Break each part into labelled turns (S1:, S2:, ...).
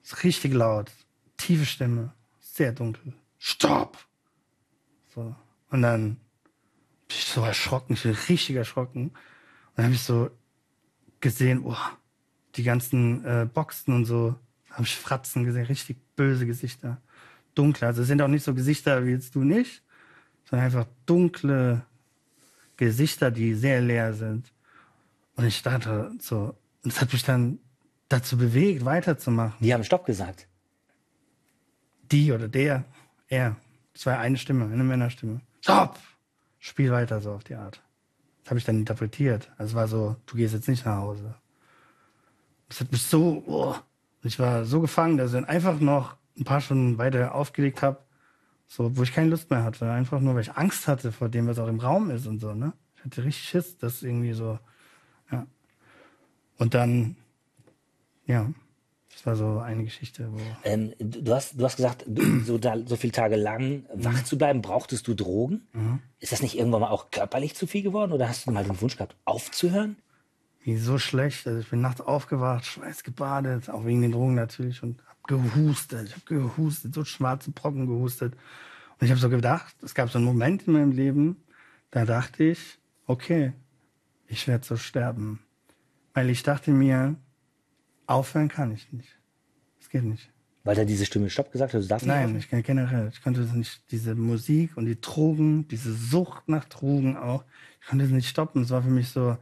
S1: Ist richtig laut. Tiefe Stimme. Sehr dunkel. Stopp! So. Und dann bin ich so erschrocken. Ich bin richtig erschrocken. Und dann habe ich so gesehen, die ganzen Boxen und so. Habe ich Fratzen gesehen. Richtig böse Gesichter. Dunkle. Also es sind auch nicht so Gesichter wie jetzt du nicht, sondern einfach dunkle Gesichter, die sehr leer sind. Und ich dachte so, und es hat mich dann dazu bewegt, weiterzumachen.
S2: Die haben Stopp gesagt.
S1: Die oder der, er. Das war eine Stimme, eine Männerstimme. Stopp! Spiel weiter, so auf die Art. Das habe ich dann interpretiert. Also es war so, du gehst jetzt nicht nach Hause. Das hat mich so, ich war so gefangen, dass ich dann einfach noch ein paar Stunden weiter aufgelegt habe, so, wo ich keine Lust mehr hatte. Einfach nur, weil ich Angst hatte vor dem, was auch im Raum ist und so, ne? Ich hatte richtig Schiss, das irgendwie so, ja. Und dann, ja, das war so eine Geschichte, wo...
S2: Du hast gesagt, so viele Tage lang wach zu bleiben, brauchtest du Drogen? Ist das nicht irgendwann mal auch körperlich zu viel geworden? Oder hast du mal den Wunsch gehabt, aufzuhören?
S1: Wie so schlecht. Also ich bin nachts aufgewacht, schweißgebadet, auch wegen den Drogen natürlich, und hab gehustet. Ich habe gehustet, so schwarze Brocken gehustet. Und ich habe so gedacht, es gab so einen Moment in meinem Leben, da dachte ich, okay, ich werde so sterben. Weil ich dachte mir, aufhören kann ich nicht. Das geht nicht.
S2: Weil da diese Stimme Stopp gesagt hat, du darfst nicht
S1: Nein,
S2: aufhören?
S1: ich kann generell. Ich konnte das nicht, diese Musik und die Drogen, diese Sucht nach Drogen auch, ich konnte das nicht stoppen. Es war für mich so,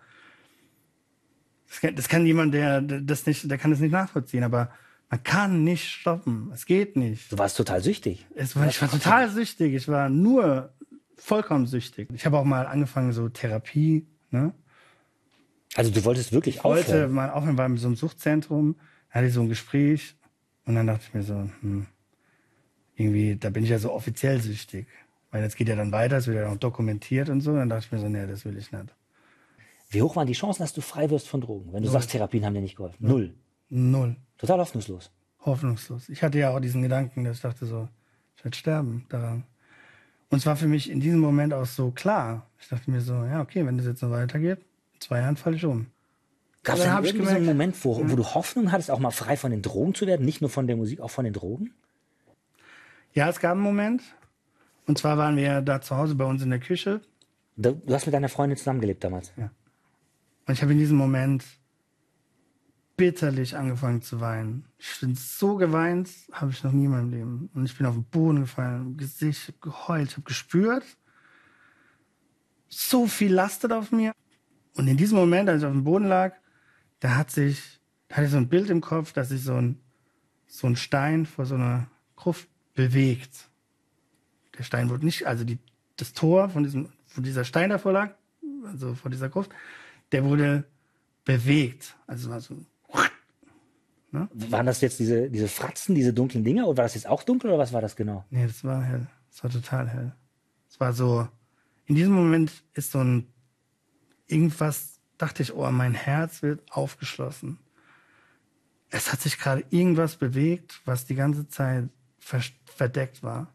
S1: das kann jemand, der kann das nicht nachvollziehen, aber man kann nicht stoppen. Es geht nicht.
S2: Du warst total süchtig.
S1: Ich war total süchtig. Ich war nur vollkommen süchtig. Ich habe auch mal angefangen, so Therapie, ne?
S2: Also du wolltest wirklich
S1: Ich wollte
S2: aufhören?
S1: mal aufhören, war in so einem Suchtzentrum, da hatte ich so ein Gespräch und dann dachte ich mir so, irgendwie, da bin ich ja so offiziell süchtig. Weil jetzt geht ja dann weiter, es wird ja auch dokumentiert und so. Dann dachte ich mir so, nee, das will ich nicht.
S2: Wie hoch waren die Chancen, dass du frei wirst von Drogen? Wenn du sagst, Therapien haben dir nicht geholfen. Null.
S1: Null.
S2: Total hoffnungslos.
S1: Hoffnungslos. Ich hatte ja auch diesen Gedanken, dass ich dachte so, ich werde sterben daran. Und es war für mich in diesem Moment auch so klar. Ich dachte mir so, ja, okay, wenn das jetzt so weitergeht, in 2 Jahren falle ich um.
S2: Gab es
S1: Dann
S2: dann
S1: hab ich
S2: irgendwie so einen
S1: gemerkt,
S2: Moment, wo du Hoffnung hattest, auch mal frei von den Drogen zu werden? Nicht nur von der Musik, auch von den Drogen?
S1: Ja, es gab einen Moment. Und zwar waren wir da zu Hause bei uns in der Küche.
S2: Du hast mit deiner Freundin zusammengelebt damals.
S1: Ja. Und ich habe in diesem Moment bitterlich angefangen zu weinen. Ich bin so geweint, habe ich noch nie in meinem Leben. Und ich bin auf den Boden gefallen, im Gesicht, ich habe geheult, ich habe gespürt, so viel lastet auf mir. Und in diesem Moment, als ich auf dem Boden lag, da hatte ich so ein Bild im Kopf, dass sich so ein Stein vor so einer Gruft bewegt. Der Stein wurde nicht, also das Tor wo dieser Stein davor lag, also vor dieser Gruft, der wurde bewegt. Also es war so. Ne?
S2: Waren das jetzt diese Fratzen, diese dunklen Dinger? Oder war das jetzt auch dunkel oder was war das genau?
S1: Nee, das war hell. Das war total hell. Es war so, in diesem Moment ist so ein, irgendwas, dachte ich, oh, mein Herz wird aufgeschlossen. Es hat sich gerade irgendwas bewegt, was die ganze Zeit verdeckt war.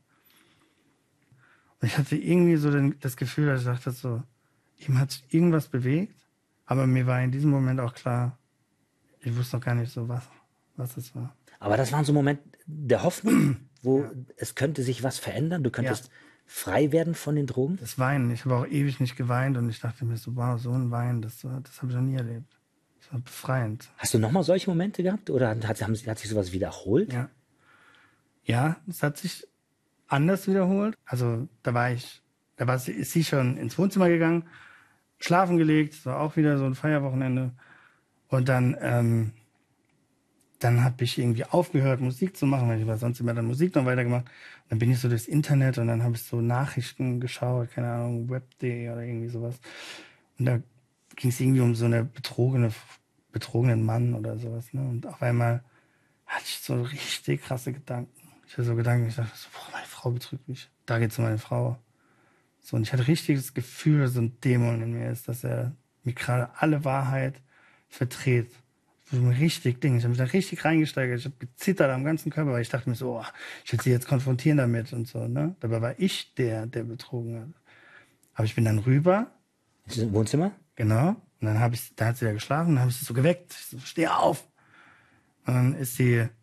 S1: Und ich hatte irgendwie so das Gefühl, dass ich dachte so, ihm hat sich irgendwas bewegt, aber mir war in diesem Moment auch klar, ich wusste noch gar nicht so, was es war.
S2: Aber das war so ein Moment der Hoffnung, wo es könnte sich was verändern. Du könntest frei werden von den Drogen.
S1: Das Weinen, ich habe auch ewig nicht geweint und ich dachte mir so, wow, so ein Wein, das habe ich noch nie erlebt. Das war befreiend.
S2: Hast du nochmal solche Momente gehabt oder hat sich sowas wiederholt?
S1: Ja, es hat sich anders wiederholt. Also ist sie schon ins Wohnzimmer gegangen, schlafen gelegt, es war auch wieder so ein Feierwochenende. Und dann habe ich irgendwie aufgehört, Musik zu machen, weil ich war sonst immer dann Musik noch weitergemacht. Und dann bin ich so durchs Internet und dann habe ich so Nachrichten geschaut, keine Ahnung, web.de oder irgendwie sowas. Und da ging es irgendwie um so eine betrogenen Mann oder sowas. Ne? Und auf einmal hatte ich so richtig krasse Gedanken. Ich hatte so Gedanken, ich dachte so, boah, meine Frau betrügt mich. Da geht's um meine Frau. So, und ich hatte richtig das Gefühl, dass so ein Dämon in mir ist, dass er mir gerade alle Wahrheit verdreht. So ein richtig Ding. Ich habe mich da richtig reingesteigert. Ich habe gezittert am ganzen Körper, weil ich dachte mir so, oh, ich will sie jetzt konfrontieren damit und so. Ne? Dabei war ich der betrogen hat. Aber ich bin dann rüber.
S2: Im Wohnzimmer?
S1: Genau. Und dann da hat sie ja geschlafen, dann habe ich sie so geweckt. Ich so, steh auf. Und dann ist sie